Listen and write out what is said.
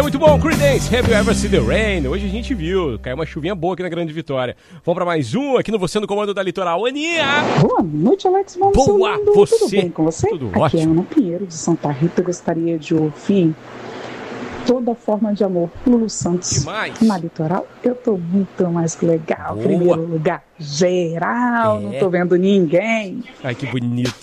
Muito bom, Creedence, Have You Ever Seen the Rain? Hoje a gente viu, caiu uma chuvinha boa aqui na Grande Vitória. Vamos pra mais um aqui no Você no Comando da Litoral. Aninha! Boa noite, Alex. Boa, você? Tudo bem com você? Tudo Aqui ótimo. é Ana Pinheiro, de Santa Rita. Gostaria de ouvir Toda Forma de Amor, Lulu Santos. Demais. Na Litoral, eu tô muito mais que legal. Boa. Primeiro lugar, geral, não tô vendo ninguém. Ai, que bonito.